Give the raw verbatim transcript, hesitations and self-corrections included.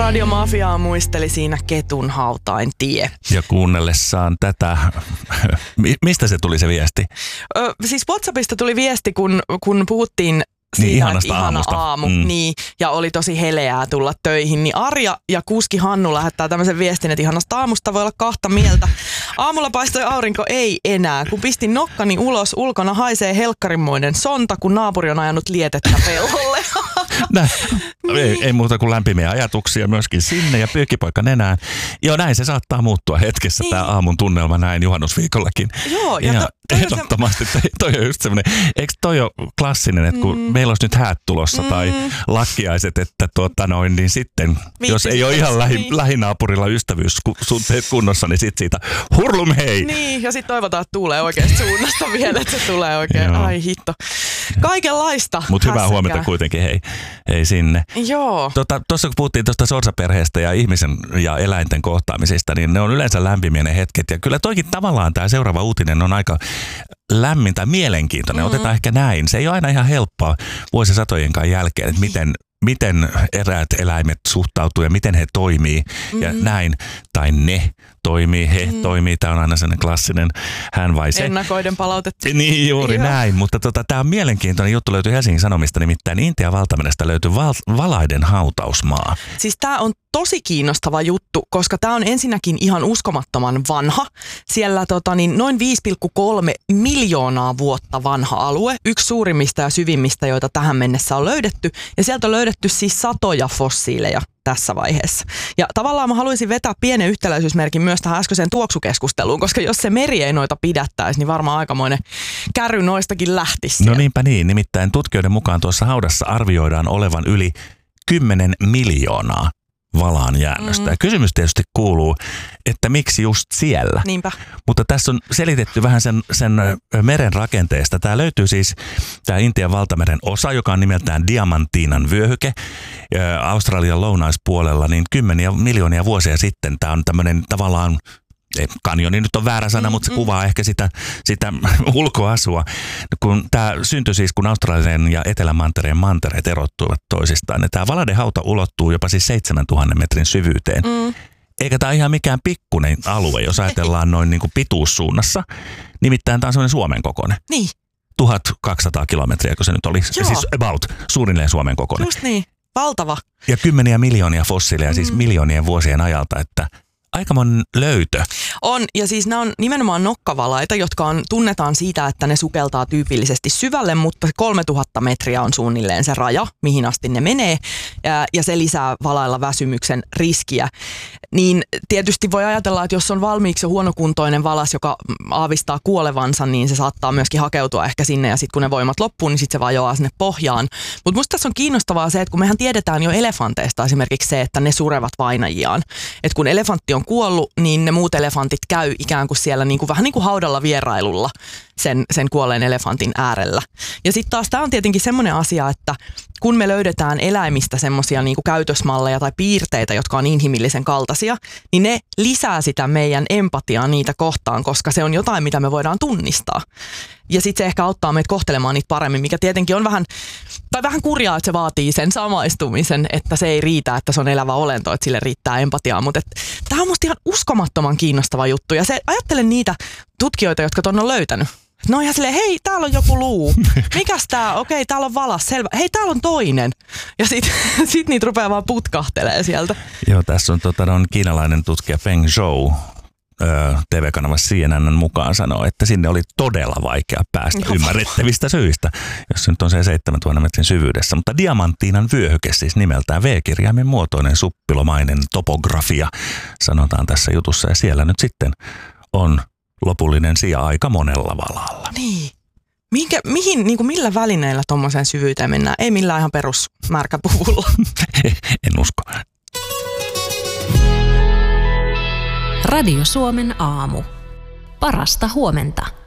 Radiomafiaa muisteli siinä Ketun hautain tie. Ja kuunnellessaan tätä, mistä se tuli se viesti? Ö, siis WhatsAppista tuli viesti, kun, kun puhuttiin siitä, niin, ihanasta ihana aamusta. aamu, Mm. niin, ja oli tosi heleää tulla töihin, niin Arja ja kuski Hannu lähettää tämmöisen viestin, että ihanasta aamusta voi olla kahta mieltä. Aamulla paistoi aurinko, ei enää. Kun pistin nokkani ulos, ulkona haisee helkkarinmoinen sonta, kun naapuri on ajanut lietettä pellolle. Näin. Niin. Ei, ei muuta kuin lämpimiä ajatuksia myöskin sinne ja pyykkipoika nenään. Joo, näin se saattaa muuttua hetkessä, niin. Tämä aamun tunnelma näin juhannusviikollakin. Joo, ja, ja to, toi ehdottomasti se... toi on just semmoinen, eikö toi ole klassinen, että kun mm. meillä olisi nyt häät tulossa mm. tai lakkiaiset, että tuota noin, niin sitten, Viittis, jos ei ole ihan lähi, niin. lähinaapurilla ystävyyssuhteet kunnossa, niin sitten siitä hurlum hei. Niin, ja sitten toivotaan, että tuulee oikeasta suunnasta vielä, että se tulee oikein, ai hitto. Kaikenlaista. Mutta hyvää huomenta kuitenkin, hei, hei sinne. Joo. Tuossa tota, kun puhuttiin tuosta sorsaperheestä ja ihmisen ja eläinten kohtaamisista, niin ne on yleensä lämpimiä ne hetket. Ja kyllä toikin tavallaan tämä seuraava uutinen on aika lämmin tai mielenkiintoinen. Mm-hmm. Otetaan ehkä näin. Se ei ole aina ihan helppoa vuosisatojenkaan jälkeen, että miten, miten eräät eläimet suhtautuu ja miten he toimii mm-hmm. ja näin. Tai ne toimii, he mm-hmm. toimii. Tämä on aina sellainen klassinen hän vai se. Ennakoiden palautettu. Niin juuri Joo. näin, mutta tota, tämä on mielenkiintoinen juttu, löytyy Helsingin Sanomista, nimittäin Intian valtamerestä löytyy val- valaiden hautausmaa. Siis tämä on tosi kiinnostava juttu, koska tämä on ensinnäkin ihan uskomattoman vanha. Siellä tota, niin noin viisi pilkku kolme miljoonaa vuotta vanha alue, yksi suurimmista ja syvimmistä, joita tähän mennessä on löydetty. Ja sieltä on löydetty siis satoja fossiileja tässä vaiheessa. Ja tavallaan mä haluaisin vetää pienen yhtäläisyysmerkin myös tähän äskeiseen tuoksukeskusteluun, koska jos se meri ei noita pidättäisi, niin varmaan aikamoinen kärry noistakin lähtisi. No niinpä niin, nimittäin tutkijoiden mukaan tuossa haudassa arvioidaan olevan yli kymmenen miljoonaa valaan jäännöstä. Mm. Ja kysymys tietysti kuuluu, että miksi just siellä? Niinpä. Mutta tässä on selitetty vähän sen, sen meren rakenteesta. Tämä löytyy siis tämä Intian valtameren osa, joka on nimeltään Diamantinan vyöhyke Australian lounaispuolella, niin kymmeniä miljoonia vuosia sitten. Tämä on tämmöinen tavallaan, kanjoni nyt on väärä sana, mm, mutta se mm. kuvaa ehkä sitä, sitä ulkoasua. Kun tämä syntyi siis, kun Australian ja Etelämantereen mantereet erottuivat toisistaan. Ja tämä valaiden hauta ulottuu jopa siis seitsemäntuhannen metrin syvyyteen. Mm. Eikä tämä ihan mikään pikkuinen alue, jos ajatellaan noin niin kuin pituussuunnassa. Nimittäin tämä on semmoinen Suomen kokoinen. Niin. tuhatkaksisataa kilometriä, kun se nyt oli. Joo. Siis about, suunnilleen Suomen kokoinen. Just niin. Valtava. Ja kymmeniä miljoonia fossiileja, mm. siis miljoonien vuosien ajalta, että aikamoinen löytö. On, ja siis nämä on nimenomaan nokkavalaita, jotka on, tunnetaan siitä, että ne sukeltaa tyypillisesti syvälle, mutta kolmetuhatta metriä on suunnilleen se raja, mihin asti ne menee, ja, ja se lisää valailla väsymyksen riskiä. Niin tietysti voi ajatella, että jos on valmiiksi huonokuntoinen valas, joka aavistaa kuolevansa, niin se saattaa myöskin hakeutua ehkä sinne, ja sitten kun ne voimat loppuu, niin sitten se vajoaa sinne pohjaan. Mutta musta tässä on kiinnostavaa se, että kun mehän tiedetään jo elefanteista esimerkiksi se, että ne surevat vainajiaan. Että kun elefantti on kuollut, niin ne muut elefantit käy ikään kuin siellä niin kuin, vähän niin kuin haudalla vierailulla sen, sen kuolleen elefantin äärellä. Ja sitten taas tämä on tietenkin semmoinen asia, että kun me löydetään eläimistä semmoisia niin kuin käytösmalleja tai piirteitä, jotka on inhimillisen kaltaisia, niin ne lisää sitä meidän empatiaa niitä kohtaan, koska se on jotain, mitä me voidaan tunnistaa. Ja sitten se ehkä auttaa meitä kohtelemaan niitä paremmin, mikä tietenkin on vähän, tai vähän kurjaa, että se vaatii sen samaistumisen, että se ei riitä, että se on elävä olento, että sille riittää empatiaa. Mutta tämä on musta ihan uskomattoman kiinnostava juttu. Ja se, ajattelen niitä tutkijoita, jotka ton on löytänyt. No ihan silleen, hei, täällä on joku luu. Mikäs tää? Okei, täällä on valas, selvä. Hei, täällä on toinen. Ja sit, sit niitä rupeaa vaan putkahtelee sieltä. Joo, tässä on, tota, on kiinalainen tutkija Feng Zhou T V-kanavassa C N N mukaan sanoo, että sinne oli todella vaikea päästä no, ymmärrettävistä syistä, jos se nyt on se seitsemäntuhannen metrin syvyydessä. Mutta Diamantinan vyöhyke, siis nimeltään V-kirjaimen muotoinen suppilomainen topografia, sanotaan tässä jutussa. Ja siellä nyt sitten on lopullinen sija aika monella valalla. Niin. Minkä, mihin, niin kuin millä välineillä tuommoiseen syvyyteen mennään? Ei millään ihan perusmärkäpuvulla. En usko. Radio Suomen aamu. Parasta huomenta.